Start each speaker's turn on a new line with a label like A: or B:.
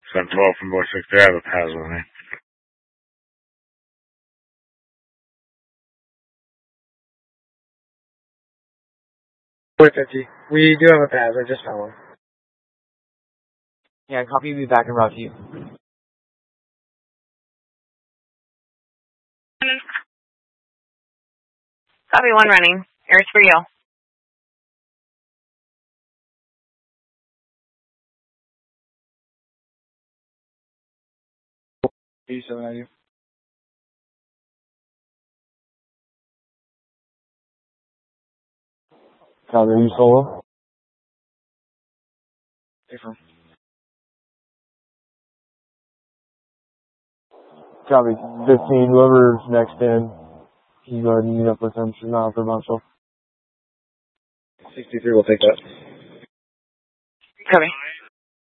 A: 712 from Boy 6, they have a pass with me.
B: Boy 50. We do have a pass, I just found one.
C: Yeah, copy, be back and route to you.
D: Copy, 1 running. Air's for you.
C: B7 at you.
E: Copy, are you solo?
C: Different.
E: Copy, 15, whoever's next in, you go ahead and meet up with them, she's not for Bunchel.
C: 63 will take that.
D: Copy.